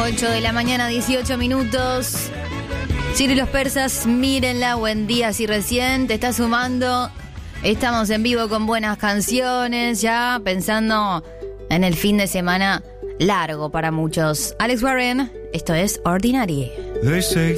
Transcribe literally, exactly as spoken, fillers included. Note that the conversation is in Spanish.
ocho de la mañana, dieciocho minutos. Sirio y los persas, mírenla, buen día si recién te está sumando. Estamos en vivo con buenas canciones, ya pensando en el fin de semana largo para muchos. Alex Warren, esto es Ordinary. They say